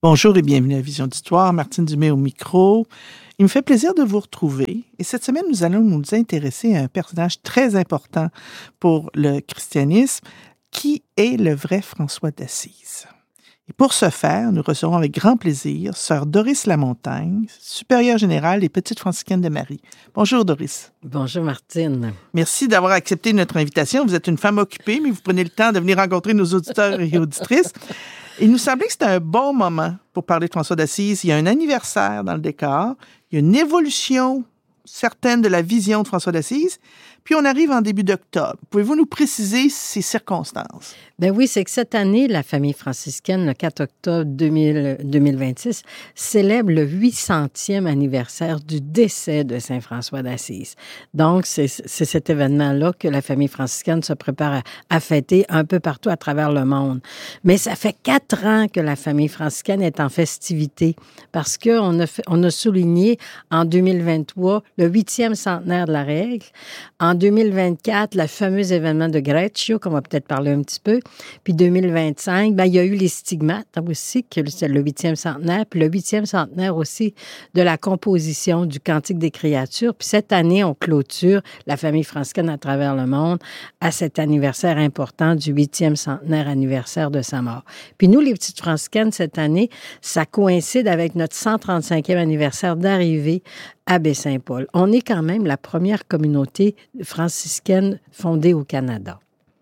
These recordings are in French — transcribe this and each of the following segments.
Bonjour et bienvenue à Vision d'Histoire. Martine Dumais au micro. Il me fait plaisir de vous retrouver. Et cette semaine, nous allons nous intéresser à un personnage très important pour le christianisme, qui est le vrai François d'Assise. Et pour ce faire, nous recevons avec grand plaisir Sœur Doris Lamontagne, supérieure générale des Petites franciscaines de Marie. Bonjour Doris. Bonjour Martine. Merci d'avoir accepté notre invitation. Vous êtes une femme occupée, mais vous prenez le temps de venir rencontrer nos auditeurs et auditrices. Il nous semblait que c'était un bon moment pour parler de François d'Assise. Il y a un anniversaire dans le décor, il y a une évolution certaine de la vision de François d'Assise, puis on arrive en début d'octobre. Pouvez-vous nous préciser ces circonstances? Ben oui, c'est que cette année, la famille franciscaine, le 4 octobre 2026, célèbre le 800e anniversaire du décès de Saint François d'Assise. Donc, c'est cet événement-là que la famille franciscaine se prépare à fêter un peu partout à travers le monde. Mais ça fait 4 ans que la famille franciscaine est en festivité parce qu'on a souligné en 2023 le 8e centenaire de la règle. En 2024, le fameux événement de Greccio, qu'on va peut-être parler un petit peu. Puis 2025, il y a eu les stigmates aussi, que c'est le 8e centenaire. Puis le 8e centenaire aussi de la composition du Cantique des créatures. Puis cette année, on clôture la famille franciscaine à travers le monde à cet anniversaire important du 8e centenaire anniversaire de sa mort. Puis nous, les Petites franciscaines, cette année, ça coïncide avec notre 135e anniversaire d'arrivée à Baie-Saint-Paul. On est quand même la première communauté franciscaine fondée au Canada.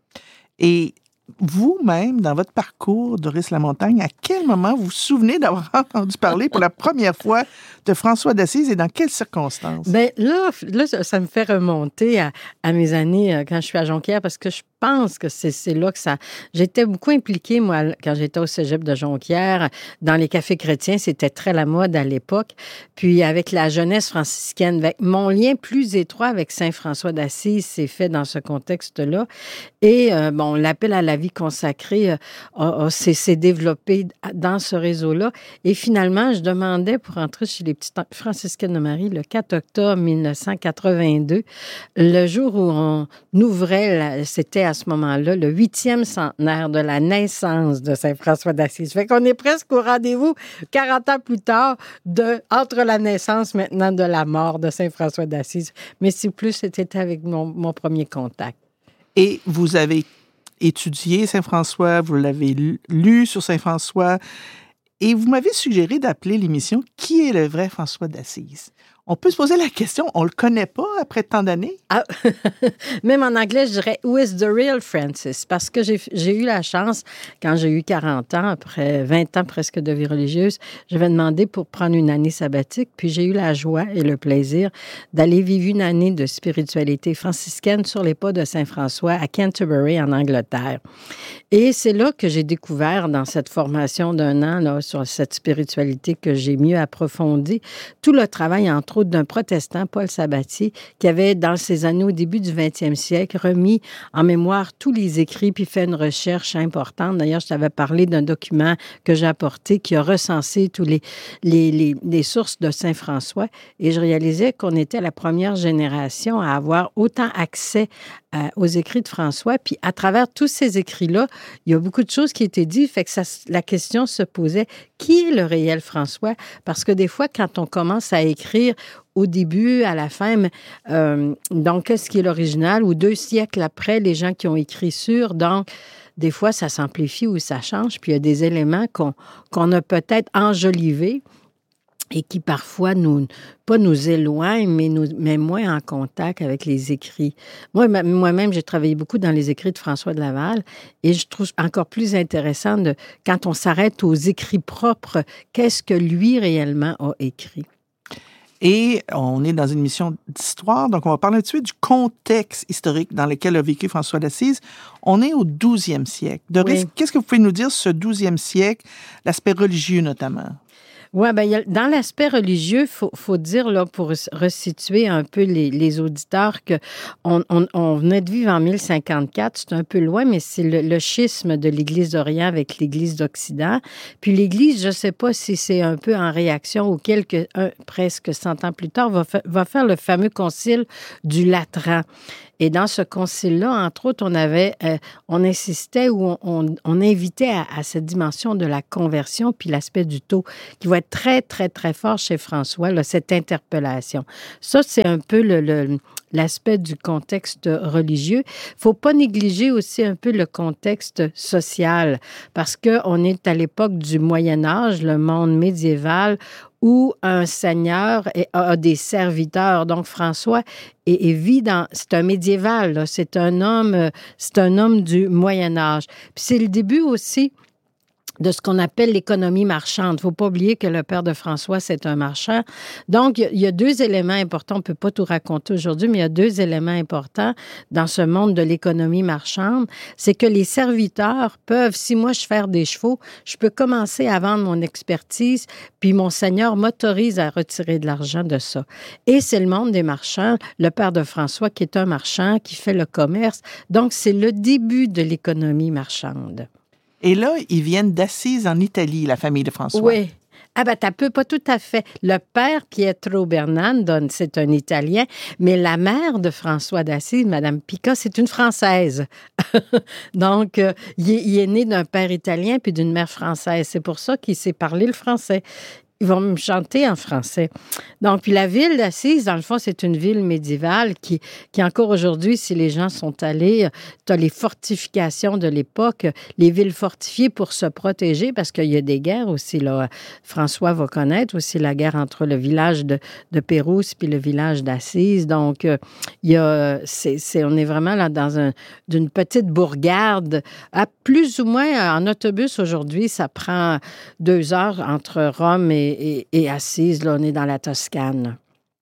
Et vous-même, dans votre parcours, Doris Lamontagne, à quel moment vous vous souvenez d'avoir entendu parler pour la première fois de François d'Assise et dans quelles circonstances? Bien, là, ça me fait remonter à mes années quand je suis à Jonquière, parce que je pense que c'est là que ça... J'étais beaucoup impliquée, moi, quand j'étais au cégep de Jonquière, dans les cafés chrétiens. C'était très la mode à l'époque. Puis avec la jeunesse franciscaine, avec mon lien plus étroit avec Saint François d'Assise s'est fait dans ce contexte-là. Et l'appel à la vie consacrée s'est développé dans ce réseau-là. Et finalement, je demandais pour entrer chez les Petites franciscaines de Marie le 4 octobre 1982, le jour où on ouvrait, c'était à ce moment-là, le 8e centenaire de la naissance de Saint François d'Assise. Fait qu'on est presque au rendez-vous 40 ans plus tard entre la naissance maintenant de la mort de Saint François d'Assise. Mais c'est plus, c'était avec mon premier contact. Et vous avez étudié Saint-François, vous l'avez lu sur Saint-François, et vous m'avez suggéré d'appeler l'émission « Qui est le vrai François d'Assise ?» On peut se poser la question, on le connaît pas après tant d'années? Ah, même en anglais, je dirais « Who is the real Francis ?» Parce que j'ai eu la chance, quand j'ai eu 40 ans, après 20 ans presque de vie religieuse, j'avais demandé pour prendre une année sabbatique, puis j'ai eu la joie et le plaisir d'aller vivre une année de spiritualité franciscaine sur les pas de Saint-François à Canterbury, en Angleterre. Et c'est là que j'ai découvert, dans cette formation d'un an, là, sur cette spiritualité que j'ai mieux approfondie, tout le travail, entre autres, d'un protestant, Paul Sabatier, qui avait, dans ses années au début du 20e siècle, remis en mémoire tous les écrits, puis fait une recherche importante. D'ailleurs, je t'avais parlé d'un document que j'ai apporté qui a recensé tous les sources de Saint-François. Et je réalisais qu'on était la première génération à avoir autant accès aux écrits de François. Puis à travers tous ces écrits-là, il y a beaucoup de choses qui étaient dites. Fait que la question se posait, qui est le réel François? Parce que des fois, quand on commence à écrire au début, à la fin, donc qu'est-ce qui est l'original? Ou 2 siècles après, les gens qui ont écrit sur, donc des fois, ça s'amplifie ou ça change. Puis il y a des éléments qu'on a peut-être enjolivés et qui parfois pas nous éloignent, mais nous met moins en contact avec les écrits. Moi-même, j'ai travaillé beaucoup dans les écrits de François de Laval et je trouve encore plus intéressant quand on s'arrête aux écrits propres, qu'est-ce que lui réellement a écrit. Et on est dans une mission d'histoire, donc on va parler tout de suite du contexte historique dans lequel a vécu François d'Assise. On est au 12e siècle. Doris, qu'est-ce que vous pouvez nous dire sur ce 12e siècle, l'aspect religieux notamment? Oui, dans l'aspect religieux, faut dire, là, pour resituer un peu les auditeurs, qu'on venait de vivre en 1054, c'est un peu loin, mais c'est le schisme de l'Église d'Orient avec l'Église d'Occident. Puis l'Église, je ne sais pas si c'est un peu en réaction ou presque 100 ans plus tard, va faire le fameux concile du Latran. Et dans ce concile-là, entre autres, on insistait ou on invitait à cette dimension de la conversion, puis l'aspect du taux, qui va être très, très, très fort chez François, là, cette interpellation. Ça, c'est un peu l'aspect du contexte religieux. Il ne faut pas négliger aussi un peu le contexte social, parce qu'on est à l'époque du Moyen Âge, le monde médiéval, où un seigneur a des serviteurs. Donc, François c'est un médiéval, là, c'est un homme du Moyen Âge. Puis c'est le début aussi de ce qu'on appelle l'économie marchande. Il ne faut pas oublier que le père de François, c'est un marchand. Donc, il y a deux éléments importants. On ne peut pas tout raconter aujourd'hui, mais il y a deux éléments importants dans ce monde de l'économie marchande. C'est que les serviteurs peuvent, si moi je fais des chevaux, je peux commencer à vendre mon expertise, puis mon seigneur m'autorise à retirer de l'argent de ça. Et c'est le monde des marchands, le père de François qui est un marchand, qui fait le commerce. Donc, c'est le début de l'économie marchande. Et là, ils viennent d'Assise en Italie, la famille de François. Oui. Ah ben, t'as peu, pas tout à fait. Le père, Pietro Bernardo, c'est un Italien, mais la mère de François d'Assise, Madame Pica, c'est une Française. Donc, il est né d'un père italien puis d'une mère française. C'est pour ça qu'il sait parler le français. Ils vont me chanter en français. Donc, puis la ville d'Assise, dans le fond, c'est une ville médiévale qui encore aujourd'hui, si les gens sont allés, tu as les fortifications de l'époque, les villes fortifiées pour se protéger, parce qu'il y a des guerres aussi, là. François va connaître aussi la guerre entre le village de Pérouse puis le village d'Assise. Donc, on est vraiment là d'une petite bourgade. À plus ou moins, en autobus aujourd'hui, ça prend 2 heures entre Rome et Assise, là, on est dans la Toscane.